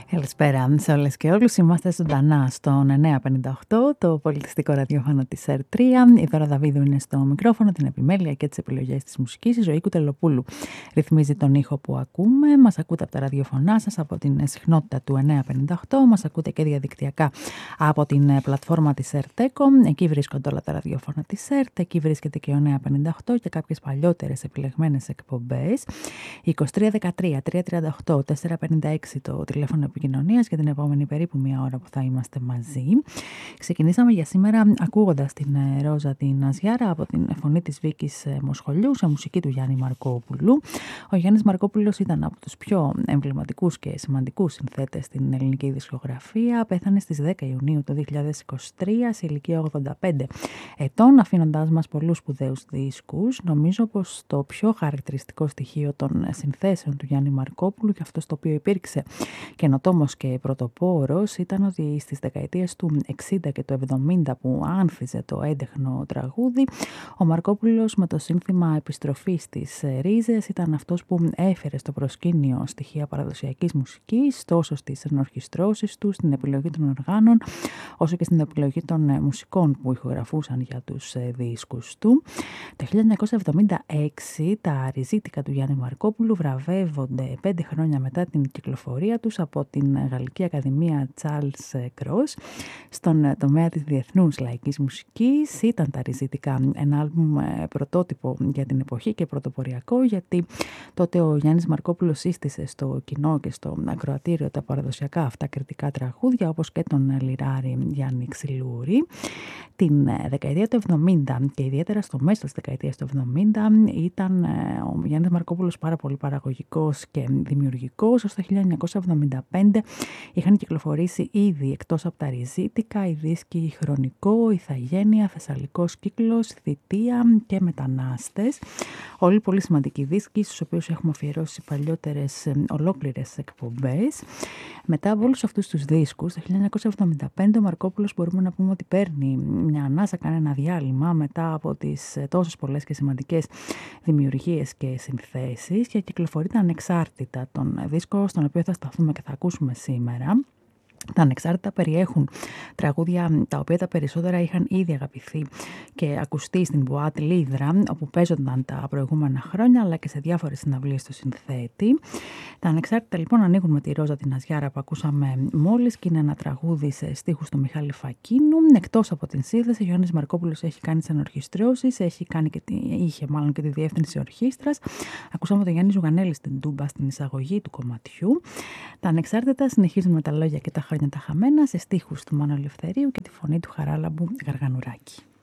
Καλησπέρα σε όλες και όλους. Είμαστε ζωντανά στον 958, το πολιτιστικό ραδιόφωνο της ΕΡΤ3. Η Δώρα Δαβίδου είναι στο μικρόφωνο, την επιμέλεια και τις επιλογές της μουσικής. Η Ζωή Κουτελοπούλου ρυθμίζει τον ήχο που ακούμε. Μας ακούτε από τα ραδιοφωνά σας, από την συχνότητα του 958. Μας ακούτε και διαδικτυακά από την πλατφόρμα της ΕΡΤ.com. Εκεί βρίσκονται όλα τα ραδιόφωνα της ΕΡΤ. Εκεί βρίσκεται και ο 958 και κάποιες παλιότερες επιλεγμένες εκπομπές. 2313 338 456 το τηλέφωνο επικοινωνίας για την επόμενη περίπου μία ώρα που θα είμαστε μαζί. Ξεκινήσαμε για σήμερα ακούγοντας την Ρόζα την Ναζιάρα από την φωνή της Βίκης Μοσχολιού σε μουσική του Γιάννη Μαρκόπουλου. Ο Γιάννης Μαρκόπουλος ήταν από τους πιο εμβληματικούς και σημαντικούς συνθέτες στην ελληνική δισκογραφία. Πέθανε στις 10 Ιουνίου του 2023 σε ηλικία 85 ετών, αφήνοντάς μας πολλούς σπουδαίους δίσκους. Νομίζω πως το πιο χαρακτηριστικό στοιχείο των συνθέσεων του Γιάννη Μαρκόπουλου και αυτό στο οποίο υπήρξε καινοτόμος και πρωτοπόρος ήταν ότι στις δεκαετίες του 60 και του 70 που άνθιζε το έντεχνο τραγούδι, ο Μαρκόπουλος με το σύνθημα επιστροφής στις ρίζες ήταν αυτός που έφερε στο προσκήνιο στοιχεία παραδοσιακής μουσικής, τόσο στις ενορχιστρώσεις του, στην επιλογή των οργάνων, όσο και στην επιλογή των μουσικών που ηχογραφούσαν για τους δίσκους του. Το 1976 τα ριζίτικα του Γιάννη Μαρκόπουλου βραβεύονται 5 χρόνια μετά την κυκλοφορία τους από την Γαλλική Ακαδημία Charles Cros στον τομέα της διεθνούς λαϊκής μουσικής. Ήταν τα ριζίτικα ένα άλμπουμ πρωτότυπο για την εποχή και πρωτοποριακό, γιατί τότε ο Γιάννης Μαρκόπουλος σύστησε στο κοινό και στο ακροατήριο τα παραδοσιακά αυτά κριτικά τραγούδια, όπως και τον λιράρι Γιάννη Ξυλούρη. Την δεκαετία του 70 και ιδιαίτερα στο μέσο της δεκαετίας του 70 ήταν ο Γιάννης Μαρκόπουλος πάρα πολύ παραγωγικός και δημιουργικός. Ως το 1975 είχαν κυκλοφορήσει ήδη εκτός από τα ριζίτικα οι δίσκοι Χρονικό, Ιθαγένεια, Θεσσαλικός Κύκλος, Θητεία και Μετανάστες. Όλοι πολύ σημαντικοί δίσκοι, στους οποίους έχουμε αφιερώσει παλιότερες ολόκληρες εκπομπές. Μετά από όλους αυτούς τους δίσκους, το 1975 ο Μαρκόπουλος μπορούμε να πούμε ότι παίρνει μια ανάσα, κάνει ένα διάλειμμα μετά από τις τόσες πολλές και σημαντικές δημιουργίες και συνθέσεις και κυκλοφορείται ανεξάρτητα τον δίσκο στον οποίο θα σταθούμε και θα ακούσουμε σήμερα. Τα ανεξάρτητα περιέχουν τραγούδια τα οποία τα περισσότερα είχαν ήδη αγαπηθεί και ακουστεί στην Μπουάτ Λίδρα, όπου παίζονταν τα προηγούμενα χρόνια, αλλά και σε διάφορες συναυλίες του συνθέτη. Τα ανεξάρτητα λοιπόν ανοίγουν με τη Ρόζα την Ναζιάρα που ακούσαμε μόλις και είναι ένα τραγούδι σε στίχους του Μιχάλη Φακίνου. Εκτός από την σύνθεση, ο Γιάννης Μαρκόπουλος έχει κάνει τις ενορχιστρώσεις, είχε μάλλον και τη διεύθυνση ορχήστρας. Ακούσαμε τον Γιάννη Ζουγανέλη στην τούμπα στην εισαγωγή του κομματιού. Τα ανεξάρτητα συνεχίζουν με τα λόγια και τα χρόνια τα χαμένα σε στίχους του Μάνου Ελευθερίου και τη φωνή του Χαράλαμπου Γαργανουράκη.